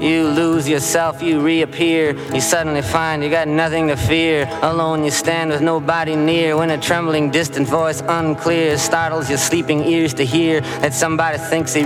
You lose yourself, you reappear. You suddenly find you got nothing to fear. Alone you stand with nobody near, when a trembling distant voice unclear startles your sleeping ears to hear that somebody thinks he